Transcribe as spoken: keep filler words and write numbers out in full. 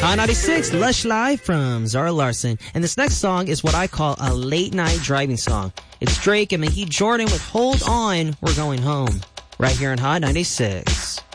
Hot ninety-six, Lush Live from Zara Larsson. And this next song is what I call a late night driving song. It's Drake and Mahid Jordan with Hold On, We're Going Home. Right here on Hot ninety-six.